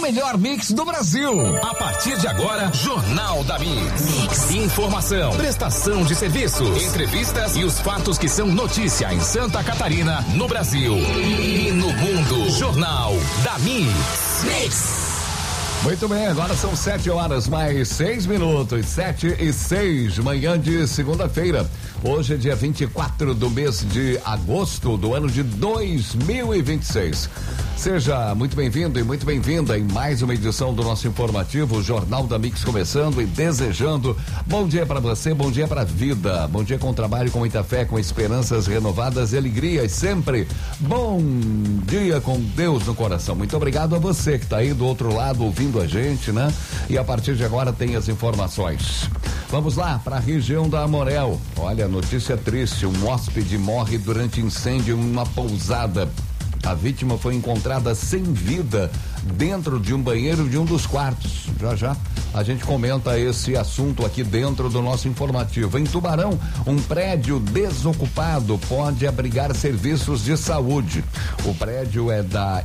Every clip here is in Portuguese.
melhor mix do Brasil. A partir de agora, Jornal da Mix. Informação, prestação de serviços, entrevistas e os fatos que são notícia em Santa Catarina, no Brasil e no mundo. Jornal da Mix. Muito bem, agora são 7h mais 6 minutos, 7h06, manhã de segunda-feira. Hoje é dia 24 do mês de agosto do ano de 2026. Seja muito bem-vindo e muito bem-vinda em mais uma edição do nosso informativo Jornal da Mix, começando e desejando bom dia para você, bom dia para a vida, bom dia com trabalho, com muita fé, com esperanças renovadas e alegrias sempre. Bom dia com Deus no coração. Muito obrigado a você que está aí do outro lado ouvindo a gente, né? E a partir de agora tem as informações. Vamos lá para a região da Amorel. Olha, notícia triste, um hóspede morre durante incêndio em uma pousada. A vítima foi encontrada sem vida dentro de um banheiro de um dos quartos. Já a gente comenta esse assunto aqui dentro do nosso informativo. Em Tubarão, um prédio desocupado pode abrigar serviços de saúde. O prédio é da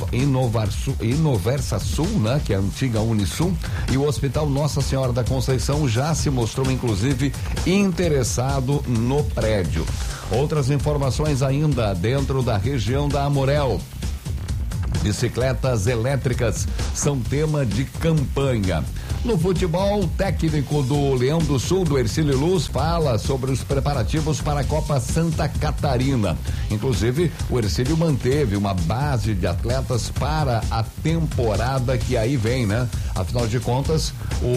Inoversa Sul, né? Que é a antiga Unisul, e o Hospital Nossa Senhora da Conceição já se mostrou inclusive interessado no prédio. Outras informações ainda dentro da região da Amorel. Bicicletas elétricas são tema de campanha. No futebol, o técnico do Leão do Sul, do Hercílio Luz, fala sobre os preparativos para a Copa Santa Catarina. Inclusive, o Hercílio manteve uma base de atletas para a temporada que aí vem, né? Afinal de contas,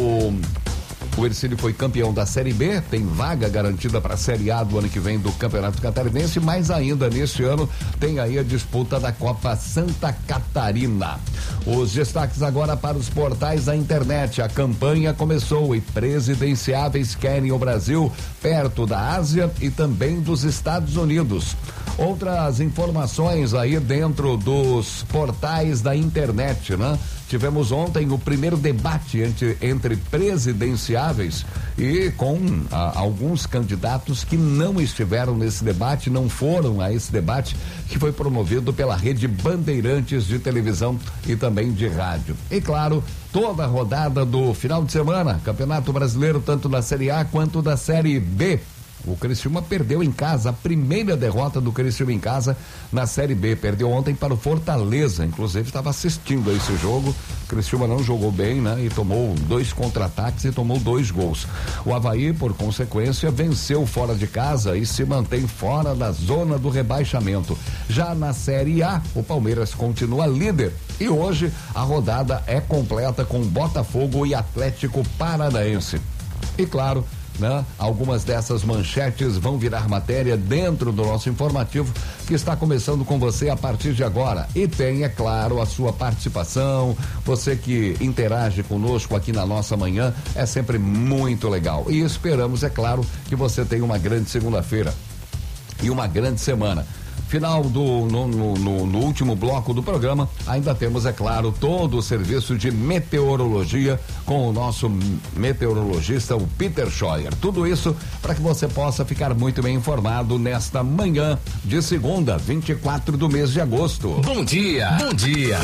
o Hercílio foi campeão da Série B, tem vaga garantida para a Série A do ano que vem do Campeonato Catarinense, mas ainda neste ano tem aí a disputa da Copa Santa Catarina. Os destaques agora para os portais da internet. A campanha começou e presidenciáveis querem o Brasil perto da Ásia e também dos Estados Unidos. Outras informações aí dentro dos portais da internet, né? Tivemos ontem o primeiro debate entre presidenciáveis e com alguns candidatos que não estiveram nesse debate, não foram a esse debate que foi promovido pela Rede Bandeirantes de televisão e também de rádio. E claro, toda a rodada do final de semana, Campeonato Brasileiro, tanto da Série A quanto da Série B. O Criciúma perdeu em casa, a primeira derrota do Criciúma em casa na Série B. Perdeu ontem para o Fortaleza, inclusive estava assistindo a esse jogo. O Criciúma não jogou bem, né? E tomou 2 contra-ataques e tomou 2 gols. O Avaí, por consequência, venceu fora de casa e se mantém fora da zona do rebaixamento. Já na Série A, o Palmeiras continua líder e hoje a rodada é completa com Botafogo e Atlético Paranaense. E claro, né? Algumas dessas manchetes vão virar matéria dentro do nosso informativo que está começando com você a partir de agora. E tem, é claro, a sua participação, você que interage conosco aqui na nossa manhã, é sempre muito legal. E esperamos, é claro, que você tenha uma grande segunda-feira e uma grande semana. Final no último bloco do programa, ainda temos, é claro, todo o serviço de meteorologia com o nosso meteorologista, o Peter Scheuer. Tudo isso para que você possa ficar muito bem informado nesta manhã de segunda, 24 do mês de agosto. Bom dia, bom dia.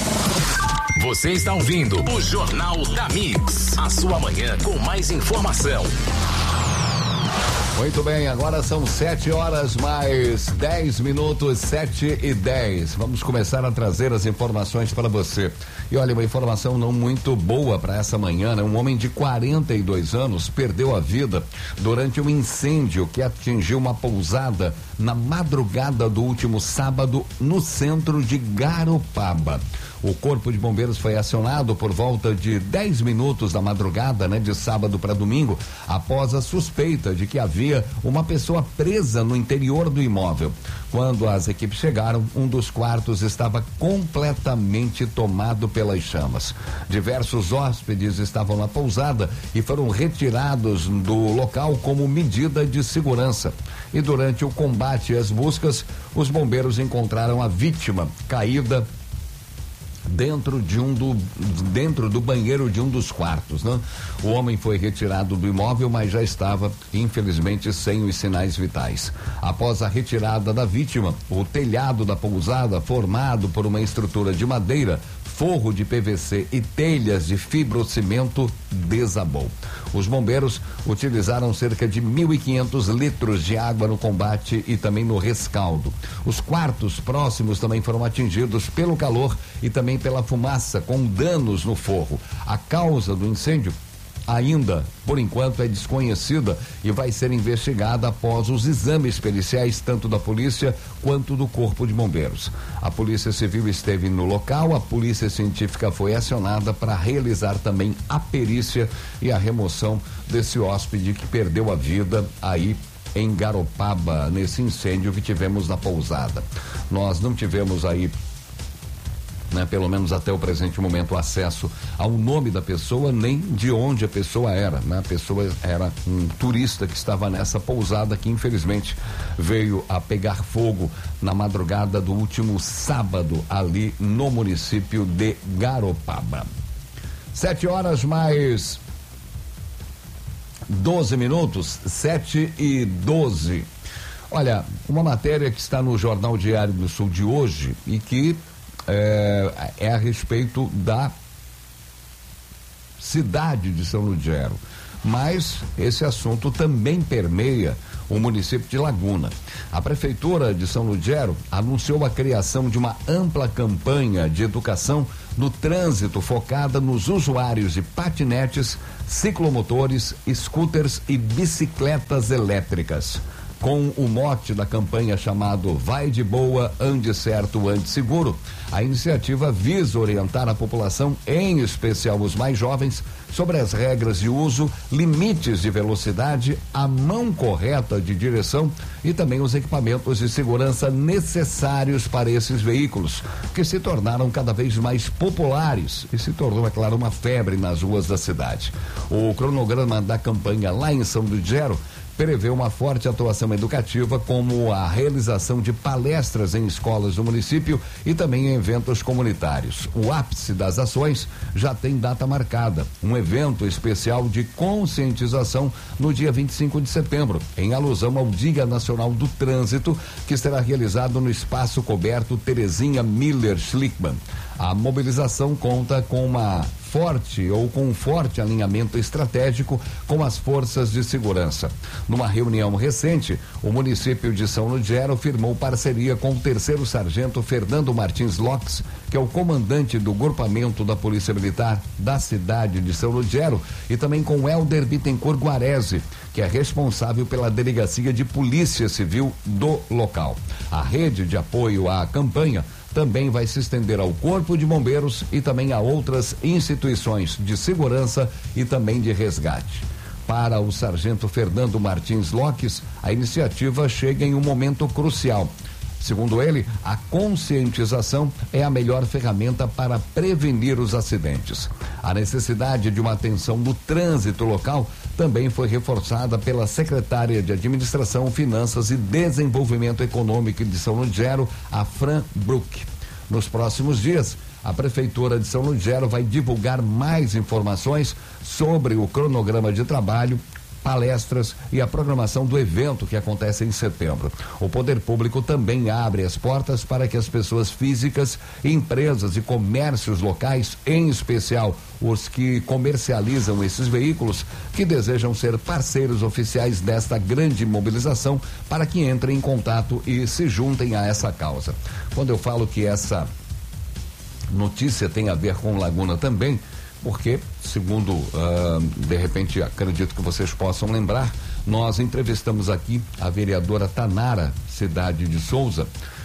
Você está ouvindo o Jornal da Mix, a sua manhã com mais informação. Muito bem, agora são 7h mais 10 minutos, 7h10. Vamos começar a trazer as informações para você. E olha, uma informação não muito boa para essa manhã, né? Um homem de 42 anos perdeu a vida durante um incêndio que atingiu uma pousada na madrugada do último sábado no centro de Garopaba. O Corpo de Bombeiros foi acionado por volta de 10 minutos da madrugada, né, de sábado para domingo, após a suspeita de que havia uma pessoa presa no interior do imóvel. Quando as equipes chegaram, um dos quartos estava completamente tomado pelas chamas. Diversos hóspedes estavam na pousada e foram retirados do local como medida de segurança. E durante o combate e as buscas, os bombeiros encontraram a vítima caída dentro do banheiro de um dos quartos, né? O homem foi retirado do imóvel, mas já estava, infelizmente, sem os sinais vitais. Após a retirada da vítima, o telhado da pousada, formado por uma estrutura de madeira, forro de PVC e telhas de fibrocimento desabou. Os bombeiros utilizaram cerca de 1.500 litros de água no combate e também no rescaldo. Os quartos próximos também foram atingidos pelo calor e também pela fumaça, com danos no forro. A causa do incêndio ainda, por enquanto, é desconhecida e vai ser investigada após os exames periciais tanto da polícia quanto do Corpo de Bombeiros. A Polícia Civil esteve no local, a Polícia Científica foi acionada para realizar também a perícia e a remoção desse hóspede que perdeu a vida aí em Garopaba, nesse incêndio que tivemos na pousada. Nós não tivemos aí, pelo menos até o presente momento, acesso ao nome da pessoa, nem de onde a pessoa era, A pessoa era um turista que estava nessa pousada que infelizmente veio a pegar fogo na madrugada do último sábado ali no município de Garopaba. 7 horas mais 12 minutos, 7:12. Olha, uma matéria que está no Jornal Diário do Sul de hoje e que é a respeito da cidade de São Ludgero, mas esse assunto também permeia o município de Laguna. A Prefeitura de São Ludgero anunciou a criação de uma ampla campanha de educação no trânsito focada nos usuários de patinetes, ciclomotores, scooters e bicicletas elétricas. Com o mote da campanha chamado Vai de Boa, Ande Certo, Ande Seguro, a iniciativa visa orientar a população, em especial os mais jovens, sobre as regras de uso, limites de velocidade, a mão correta de direção e também os equipamentos de segurança necessários para esses veículos, que se tornaram cada vez mais populares e se tornou, é claro, uma febre nas ruas da cidade. O cronograma da campanha lá em São Ludgero prevê uma forte atuação educativa, como a realização de palestras em escolas do município e também em eventos comunitários. O ápice das ações já tem data marcada, um evento especial de conscientização no dia 25 de setembro, em alusão ao Dia Nacional do Trânsito, que será realizado no espaço coberto Terezinha Miller Schlickman. A mobilização conta com um forte alinhamento estratégico com as forças de segurança. Numa reunião recente, o município de São Ludgero firmou parceria com o 3º Sargento Fernando Martins Lopes, que é o comandante do grupamento da Polícia Militar da cidade de São Ludgero, e também com Helder Bittencourt Guarese, que é responsável pela Delegacia de Polícia Civil do local. A rede de apoio à campanha também vai se estender ao Corpo de Bombeiros e também a outras instituições de segurança e também de resgate. Para o Sargento Fernando Martins Lopes, a iniciativa chega em um momento crucial. Segundo ele, a conscientização é a melhor ferramenta para prevenir os acidentes. A necessidade de uma atenção no trânsito local também foi reforçada pela secretária de Administração, Finanças e Desenvolvimento Econômico de São Ludgero, a Fran Bruck. Nos próximos dias, a Prefeitura de São Ludgero vai divulgar mais informações sobre o cronograma de trabalho, palestras e a programação do evento que acontece em setembro. O poder público também abre as portas para que as pessoas físicas, empresas e comércios locais, em especial os que comercializam esses veículos, que desejam ser parceiros oficiais desta grande mobilização, para que entrem em contato e se juntem a essa causa. Quando eu falo que essa notícia tem a ver com Laguna também, porque, segundo, de repente, acredito que vocês possam lembrar, nós entrevistamos aqui a vereadora Tanara Cidade de Souza,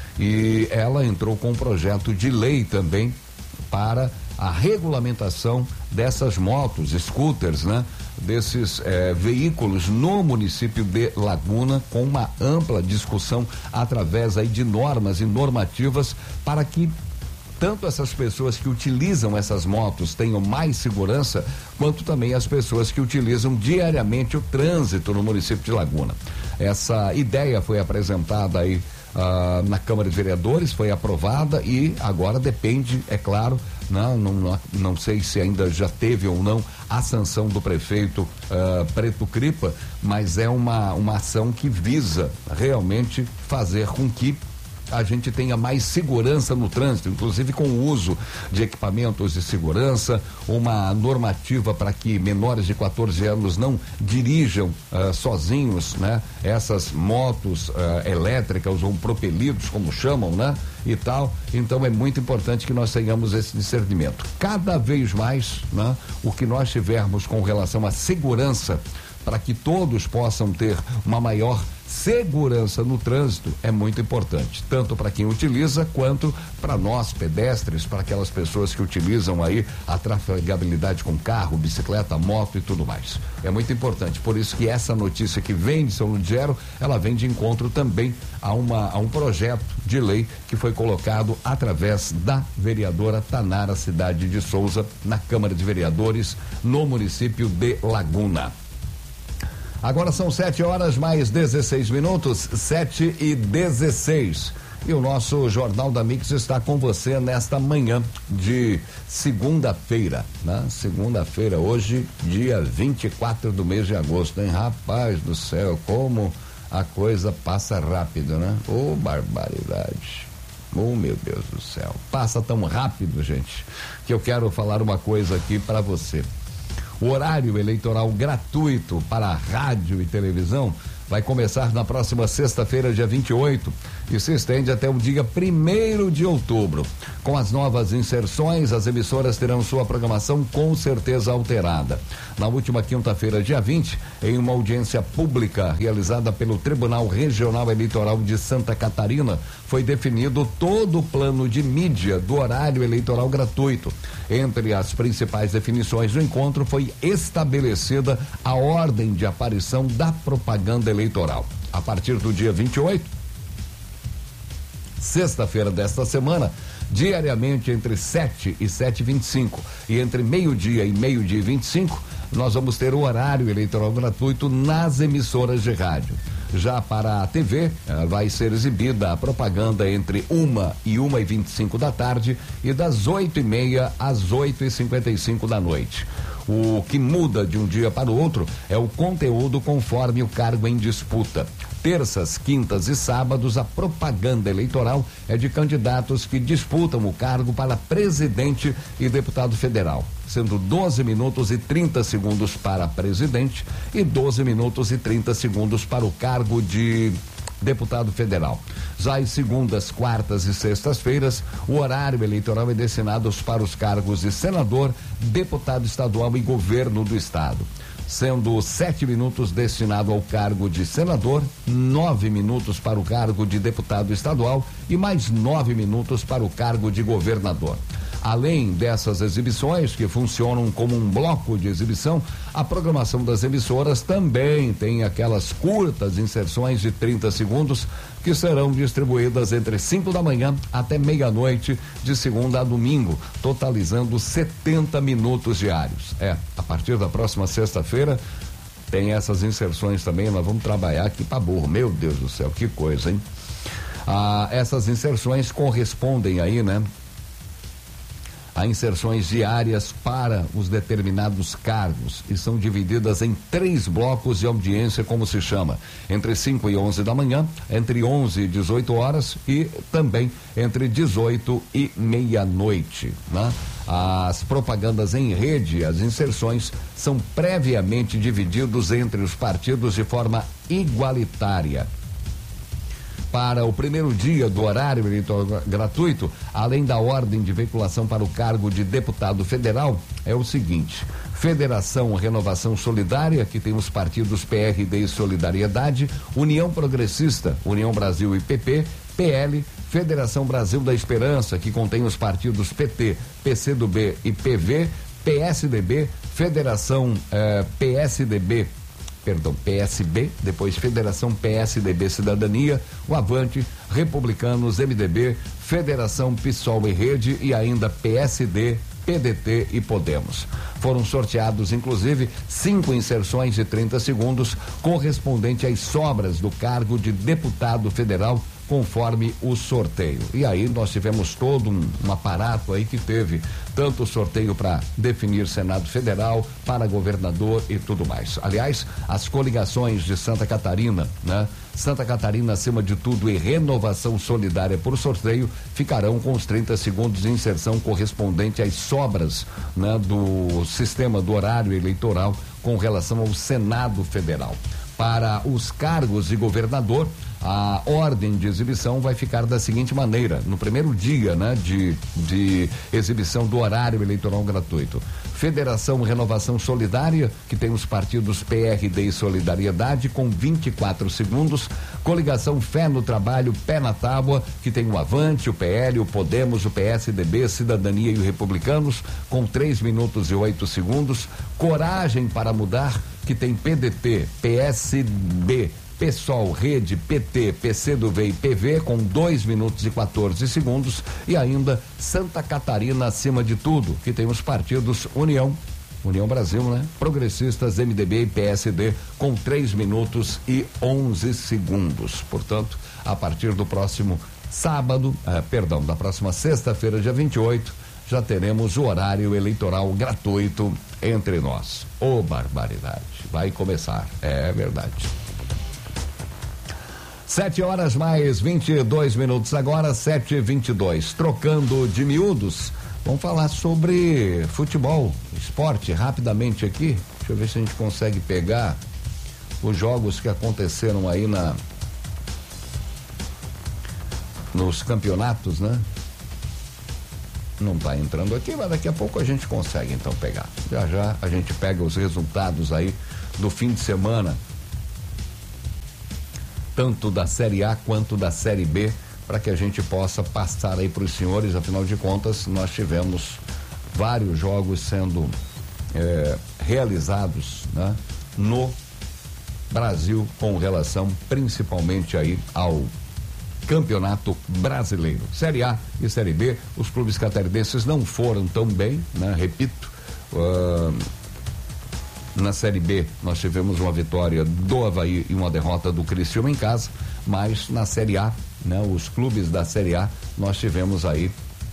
e ela entrou com um projeto de lei também para a regulamentação dessas motos, scooters, desses veículos no município de Laguna, com uma ampla discussão através aí de normas e normativas para que tanto essas pessoas que utilizam essas motos tenham mais segurança, quanto também as pessoas que utilizam diariamente o trânsito no município de Laguna. Essa ideia foi apresentada aí na Câmara de Vereadores, foi aprovada e agora depende, é claro, não sei se ainda já teve ou não a sanção do prefeito Preto Cripa, mas é uma ação que visa realmente fazer com que a gente tenha mais segurança no trânsito, inclusive com o uso de equipamentos de segurança, uma normativa para que menores de 14 anos não dirijam sozinhos, né? Essas motos elétricas ou propelidos, como chamam, né? E tal. Então é muito importante que nós tenhamos esse discernimento. Cada vez mais, né? O que nós tivermos com relação à segurança, para que todos possam ter uma maior segurança no trânsito, é muito importante, tanto para quem utiliza quanto para nós pedestres, para aquelas pessoas que utilizam aí a trafegabilidade com carro, bicicleta, moto e tudo mais. É muito importante, por isso que essa notícia que vem de São Ludgero, ela vem de encontro também a um projeto de lei que foi colocado através da vereadora Tanara Cidade de Souza na Câmara de Vereadores no município de Laguna. Agora são 7h mais 16 minutos, 7h16. E o nosso Jornal da Mix está com você nesta manhã de segunda-feira, né? Segunda-feira, hoje, dia 24 do mês de agosto, hein? Rapaz do céu, como a coisa passa rápido, né? Ô, barbaridade. Oh, meu Deus do céu. Passa tão rápido, gente, que eu quero falar uma coisa aqui para você. O horário eleitoral gratuito para rádio e televisão vai começar na próxima sexta-feira, dia 28, e se estende até o dia 1º de outubro. Com as novas inserções, as emissoras terão sua programação com certeza alterada. Na última quinta-feira, dia 20, em uma audiência pública realizada pelo Tribunal Regional Eleitoral de Santa Catarina, foi definido todo o plano de mídia do horário eleitoral gratuito. Entre as principais definições do encontro foi estabelecida a ordem de aparição da propaganda eleitoral. A partir do dia 28, sexta-feira desta semana, diariamente entre 7 e 7h25 e entre meio-dia e meio-dia e 25, nós vamos ter o horário eleitoral gratuito nas emissoras de rádio. Já para a TV, vai ser exibida a propaganda entre 1 e 1h25 da tarde e das 8h30 às 8h55 da noite. O que muda de um dia para o outro é o conteúdo conforme o cargo em disputa. Terças, quintas e sábados, a propaganda eleitoral é de candidatos que disputam o cargo para presidente e deputado federal, sendo 12 minutos e 30 segundos para presidente e 12 minutos e 30 segundos para o cargo de deputado federal. Já às segundas, quartas e sextas-feiras, o horário eleitoral é destinado para os cargos de senador, deputado estadual e governo do estado, sendo 7 minutos destinado ao cargo de senador, 9 minutos para o cargo de deputado estadual e mais 9 minutos para o cargo de governador. Além dessas exibições, que funcionam como um bloco de exibição, a programação das emissoras também tem aquelas curtas inserções de 30 segundos que serão distribuídas entre 5 da manhã até meia-noite, de segunda a domingo, totalizando 70 minutos diários. A partir da próxima sexta-feira tem essas inserções também, nós vamos trabalhar aqui para burro. Meu Deus do céu, que coisa, hein? Essas inserções correspondem aí, né, a inserções diárias para os determinados cargos e são divididas em 3 blocos de audiência, como se chama, entre 5 e 11 da manhã, entre 11 e 18 horas e também entre 18 e meia-noite, né? As propagandas em rede, as inserções são previamente divididos entre os partidos de forma igualitária. Para o primeiro dia do horário eleitoral gratuito, além da ordem de veiculação para o cargo de deputado federal, é o seguinte: Federação Renovação Solidária, que tem os partidos PRD e Solidariedade, União Progressista, União Brasil e PP, PL, Federação Brasil da Esperança, que contém os partidos PT, PCdoB e PV, PSDB, Federação PSB, depois Federação PSDB Cidadania, o Avante, Republicanos, MDB, Federação PSOL e Rede e ainda PSD, PDT e Podemos. Foram sorteados, inclusive, 5 inserções de 30 segundos, correspondente às sobras do cargo de deputado federal conforme o sorteio. E aí nós tivemos todo um aparato aí que teve tanto o sorteio para definir Senado Federal, para governador e tudo mais. Aliás, as coligações de Santa Catarina, né? Santa Catarina acima de tudo e Renovação Solidária por sorteio ficarão com os 30 segundos de inserção correspondente às sobras, né, do sistema do horário eleitoral com relação ao Senado Federal. Para os cargos de governador, a ordem de exibição vai ficar da seguinte maneira: no primeiro dia, né, de exibição do horário eleitoral gratuito, Federação Renovação Solidária, que tem os partidos PRD e Solidariedade, com 24 segundos. Coligação Fé no Trabalho, Pé na Tábua, que tem o Avante, o PL, o Podemos, o PSDB, Cidadania e o Republicanos, com 3 minutos e 8 segundos. Coragem para Mudar, que tem PDT, PSB, PSOL, Rede, PT, PCdoB e PV, com 2 minutos e 14 segundos. E ainda Santa Catarina acima de tudo, que tem os partidos União Brasil, né? Progressistas, MDB e PSD, com 3 minutos e 11 segundos. Portanto, a partir do próximo da próxima sexta-feira, dia 28, já teremos o horário eleitoral gratuito entre nós. Ô, barbaridade, vai começar, é verdade. 7 horas mais 22 minutos agora, 7h22. Trocando de miúdos, vamos falar sobre futebol, esporte, rapidamente aqui. Deixa eu ver se a gente consegue pegar os jogos que aconteceram aí nos campeonatos, né? Não tá entrando aqui, mas daqui a pouco a gente consegue então pegar. Já a gente pega os resultados aí do fim de semana, tanto da Série A quanto da Série B, para que a gente possa passar aí para os senhores. Afinal de contas, nós tivemos vários jogos sendo realizados, né, no Brasil, com relação principalmente aí ao Campeonato Brasileiro. Série A e Série B, os clubes catarinenses não foram tão bem, né? Repito, na Série B nós tivemos uma vitória do Avaí e uma derrota do Criciúma em casa, mas na Série A, né, os clubes da Série A, nós tivemos aí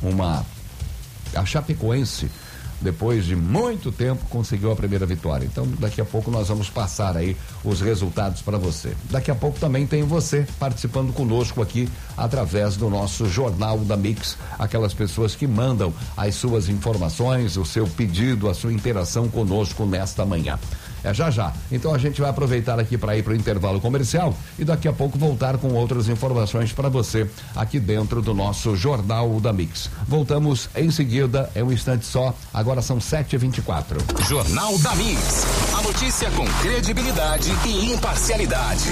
a Chapecoense, depois de muito tempo, conseguiu a primeira vitória. Então, daqui a pouco nós vamos passar aí os resultados para você. Daqui a pouco também tem você participando conosco aqui através do nosso Jornal da Mix, aquelas pessoas que mandam as suas informações, o seu pedido, a sua interação conosco nesta manhã. É já. Então a gente vai aproveitar aqui para ir para o intervalo comercial e daqui a pouco voltar com outras informações para você aqui dentro do nosso Jornal da Mix. Voltamos em seguida, é um instante só, agora são 7h24. Jornal da Mix, a notícia com credibilidade e imparcialidade.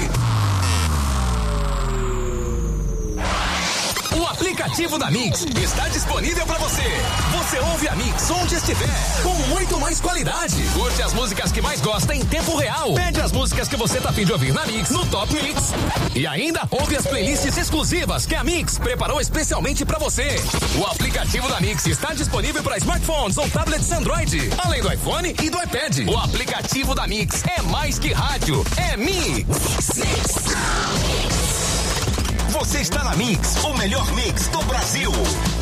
O aplicativo da Mix está disponível para você. Você ouve a Mix onde estiver, com muito mais qualidade. Curte as músicas que mais gosta em tempo real. Pede as músicas que você tá afim de ouvir na Mix, no Top Mix. E ainda ouve as playlists exclusivas que a Mix preparou especialmente para você. O aplicativo da Mix está disponível para smartphones ou tablets Android, além do iPhone e do iPad. O aplicativo da Mix é mais que rádio, é Mix. Você está na Mix, o melhor mix do Brasil.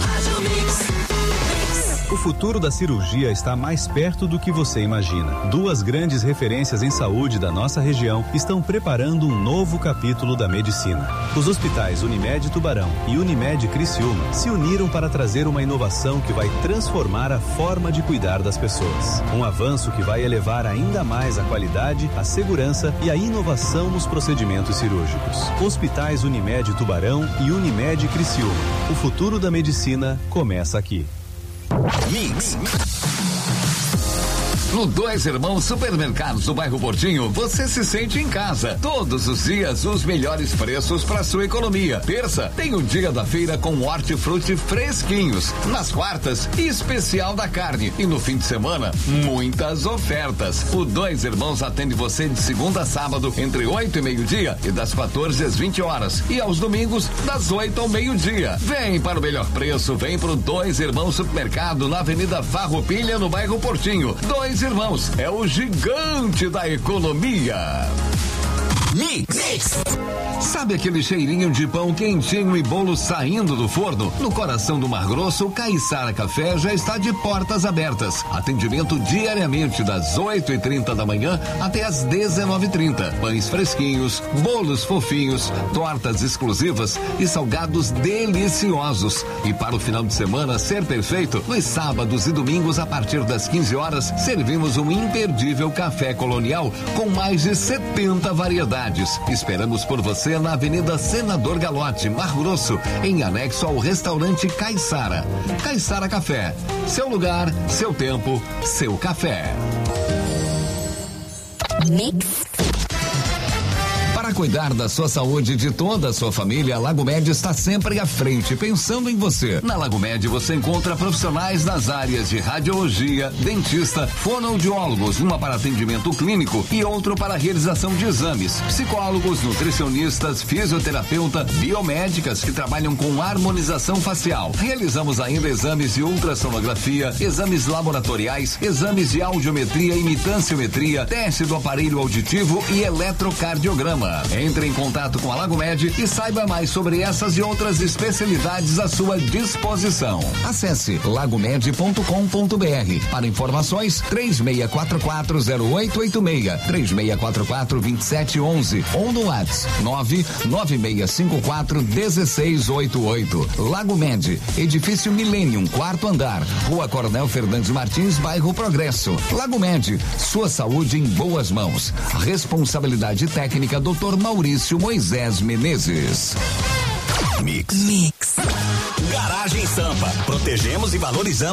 O futuro da cirurgia está mais perto do que você imagina. Duas grandes referências em saúde da nossa região estão preparando um novo capítulo da medicina. Os hospitais Unimed Tubarão e Unimed Criciúma se uniram para trazer uma inovação que vai transformar a forma de cuidar das pessoas. Um avanço que vai elevar ainda mais a qualidade, a segurança e a inovação nos procedimentos cirúrgicos. Hospitais Unimed Tubarão e Unimed Criciúma. O futuro da medicina começa aqui. Mix. No Dois Irmãos Supermercados do bairro Portinho, você se sente em casa. Todos os dias, os melhores preços para sua economia. Terça, tem o dia da feira com hortifruti fresquinhos. Nas quartas, especial da carne. E no fim de semana, muitas ofertas. O Dois Irmãos atende você de segunda a sábado, entre 8 e meio-dia e das 14 às 20 horas. E aos domingos, das 8 ao meio-dia. Vem para o melhor preço, vem pro Dois Irmãos Supermercado, na Avenida Farroupilha, no bairro Portinho. Dois Irmãos, é o gigante da economia. Mix. Sabe aquele cheirinho de pão quentinho e bolo saindo do forno? No coração do Mar Grosso, o Caiçara Café já está de portas abertas. Atendimento diariamente das 8h30 da manhã até as 19h30. Pães fresquinhos, bolos fofinhos, tortas exclusivas e salgados deliciosos. E para o final de semana ser perfeito, nos sábados e domingos a partir das 15 horas, servimos um imperdível café colonial com mais de 70 variedades. Esperamos por você na Avenida Senador Galotti, Mar Grosso, em anexo ao restaurante Caiçara. Caiçara Café, seu lugar, seu tempo, seu café. Mix. Para cuidar da sua saúde e de toda a sua família, a Lago Med está sempre à frente, pensando em você. Na Lago Med você encontra profissionais nas áreas de radiologia, dentista, fonoaudiólogos, uma para atendimento clínico e outro para realização de exames, psicólogos, nutricionistas, fisioterapeuta, biomédicas que trabalham com harmonização facial. Realizamos ainda exames de ultrassonografia, exames laboratoriais, exames de audiometria e imitanciometria, teste do aparelho auditivo e eletrocardiograma. Entre em contato com a Lago Med e saiba mais sobre essas e outras especialidades à sua disposição. Acesse lagomed.com.br. Para informações, 36440886, 36442711 ou no WhatsApp 996541688. Lago Med, edifício Millennium, 4º andar, Rua Coronel Fernandes Martins, bairro Progresso. Lago Med, sua saúde em boas mãos. Responsabilidade técnica Dr. Maurício Moisés Menezes. Mix. Garagem Sampa. Protegemos e valorizamos